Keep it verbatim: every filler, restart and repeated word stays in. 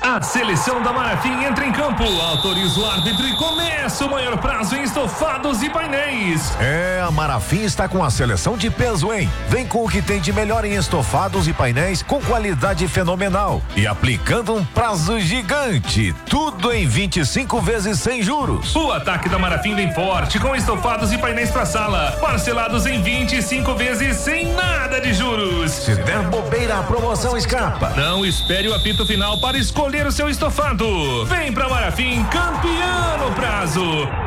A seleção da Marafim entra em campo, autoriza o árbitro e começa o maior prazo em estofados e painéis. É, a Marafim está com a seleção de peso, hein? Vem com o que tem de melhor em estofados e painéis com qualidade fenomenal e aplicando um prazo gigante. Tudo em vinte e cinco vezes sem juros. O ataque da Marafim vem forte com estofados e painéis pra sala, parcelados em vinte e cinco vezes sem nada de juros. Se der bobeira, a promoção escapa. Não espere o apito final para escolher o seu estofado. Vem pra Marafim, campeão no prazo.